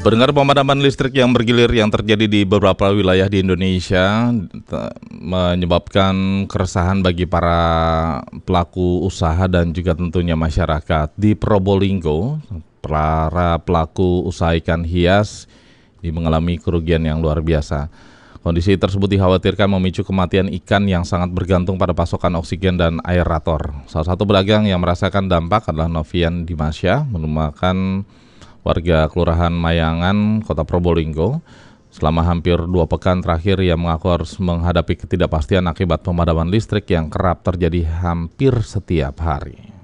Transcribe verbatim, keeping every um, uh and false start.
Pendengar, pemadaman listrik yang bergilir yang terjadi di beberapa wilayah di Indonesia te- menyebabkan keresahan bagi para pelaku usaha dan juga tentunya masyarakat. Di Probolinggo, para pelaku usaha ikan hias ini mengalami kerugian yang luar biasa. Kondisi tersebut dikhawatirkan memicu kematian ikan yang sangat bergantung pada pasokan oksigen dan aerator. Salah satu pedagang yang merasakan dampak adalah Novian Dimasya, merupakan warga Kelurahan Mayangan, Kota Probolinggo. Selama hampir dua pekan terakhir, ia mengaku harus menghadapi ketidakpastian akibat pemadaman listrik yang kerap terjadi hampir setiap hari.